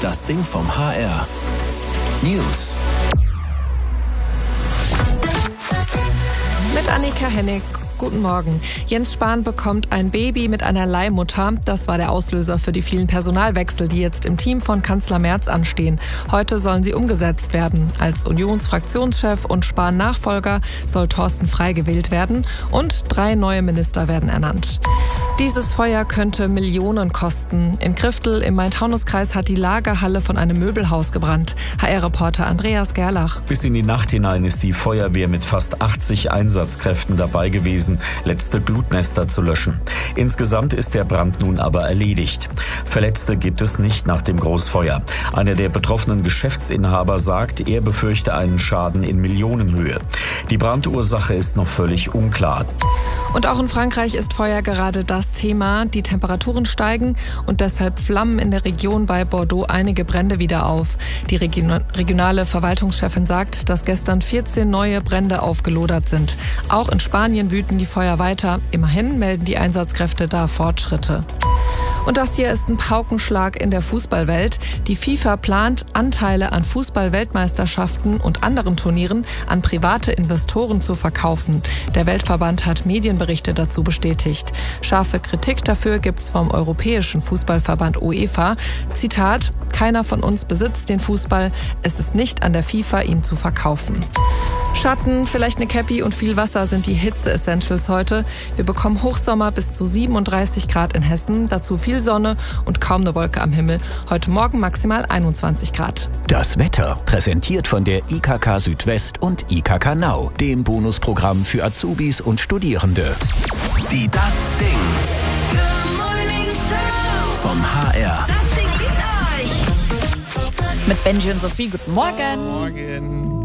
Das Ding vom HR. News. Mit Annika Hennig. Guten Morgen. Jens Spahn bekommt ein Baby mit einer Leihmutter. Das war der Auslöser für die vielen Personalwechsel, die jetzt im Team von Kanzler Merz anstehen. Heute sollen sie umgesetzt werden. Als Unionsfraktionschef und Spahn-Nachfolger soll Thorsten Frey gewählt werden und 3 neue Minister werden ernannt. Dieses Feuer könnte Millionen kosten. In Kriftel im Main-Taunus-Kreis hat die Lagerhalle von einem Möbelhaus gebrannt. HR-Reporter Andreas Gerlach. Bis in die Nacht hinein ist die Feuerwehr mit fast 80 Einsatzkräften dabei gewesen, letzte Glutnester zu löschen. Insgesamt ist der Brand nun aber erledigt. Verletzte gibt es nicht nach dem Großfeuer. Einer der betroffenen Geschäftsinhaber sagt, er befürchte einen Schaden in Millionenhöhe. Die Brandursache ist noch völlig unklar. Und auch in Frankreich ist Feuer gerade das Thema. Die Temperaturen steigen und deshalb flammen in der Region bei Bordeaux einige Brände wieder auf. Die regionale Verwaltungschefin sagt, dass gestern 14 neue Brände aufgelodert sind. Auch in Spanien wüten die Feuer weiter. Immerhin melden die Einsatzkräfte da Fortschritte. Und das hier ist ein Paukenschlag in der Fußballwelt. Die FIFA plant, Anteile an Fußball-Weltmeisterschaften und anderen Turnieren an private Investoren zu verkaufen. Der Weltverband hat Medienberichte dazu bestätigt. Scharfe Kritik dafür gibt's vom Europäischen Fußballverband UEFA. Zitat: Keiner von uns besitzt den Fußball. Es ist nicht an der FIFA, ihn zu verkaufen. Schatten, vielleicht eine Cappy und viel Wasser sind die Hitze-Essentials heute. Wir bekommen Hochsommer bis zu 37 Grad in Hessen, dazu viel Sonne und kaum eine Wolke am Himmel. Heute Morgen maximal 21 Grad. Das Wetter präsentiert von der IKK Südwest und IKK Now, dem Bonusprogramm für Azubis und Studierende. Die Das Ding. Good Morning Show. Vom HR. Das Ding liegt euch. Mit Benji und Sophie, guten Morgen. Morgen.